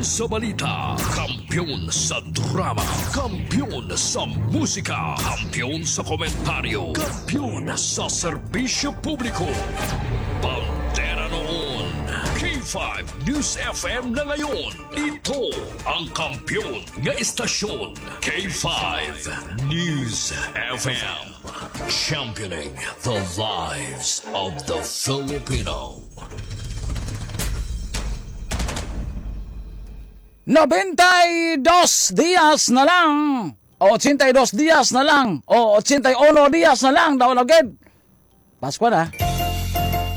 sa balita, kampiyon sa drama, kampiyon sa musika, kampiyon sa komentaryo, kampiyon sa serbisyo publiko. Pantera noon, K5 News FM na ngayon. Ito ang kampiyon nga istasyon, K5 News FM. Championing the lives of the Filipino. 92 días na lang o 82 días na lang o 81 días na lang daw lagid Pasko na.